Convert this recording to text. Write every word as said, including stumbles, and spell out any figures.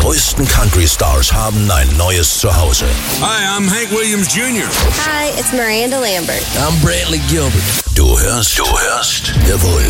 größten Country-Stars haben ein neues Zuhause. Hi, I'm Hank Williams Junior Hi, it's Miranda Lambert. I'm Brantley Gilbert. Du hörst, du hörst, jawohl,